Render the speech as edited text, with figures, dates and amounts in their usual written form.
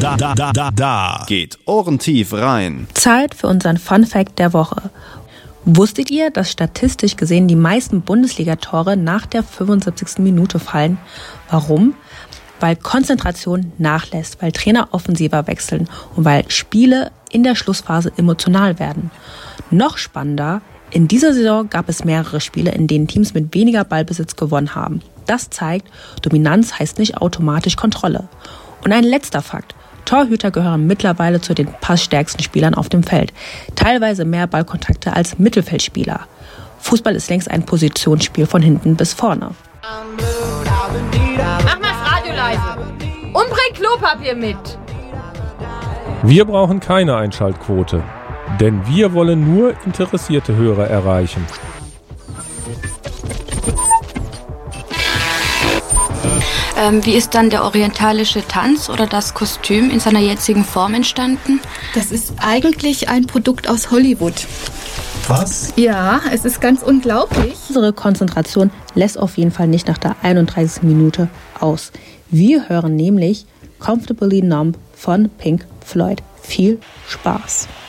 Da geht ohrentief rein. Zeit für unseren Fun Fact der Woche. Wusstet ihr, dass statistisch gesehen die meisten Bundesliga-Tore nach der 75. Minute fallen? Warum? Weil Konzentration nachlässt, weil Trainer offensiver wechseln und weil Spiele in der Schlussphase emotional werden. Noch spannender, in dieser Saison gab es mehrere Spiele, in denen Teams mit weniger Ballbesitz gewonnen haben. Das zeigt, Dominanz heißt nicht automatisch Kontrolle. Und ein letzter Fakt. Torhüter gehören mittlerweile zu den passstärksten Spielern auf dem Feld. Teilweise mehr Ballkontakte als Mittelfeldspieler. Fußball ist längst ein Positionsspiel von hinten bis vorne. Mach mal das Radio leise. Und bring Klopapier mit. Wir brauchen keine Einschaltquote, denn wir wollen nur interessierte Hörer erreichen. Wie ist dann der orientalische Tanz oder das Kostüm in seiner jetzigen Form entstanden? Das ist eigentlich ein Produkt aus Hollywood. Was? Ja, es ist ganz unglaublich. Unsere Konzentration lässt auf jeden Fall nicht nach der 31. Minute aus. Wir hören nämlich Comfortably Numb von Pink Floyd. Viel Spaß!